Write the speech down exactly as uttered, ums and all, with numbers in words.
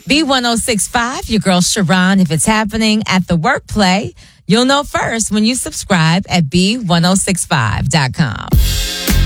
B one oh six five, your girl Sharon. If it's happening at the workplace, you'll know first when you subscribe at B ten sixty-five dot com.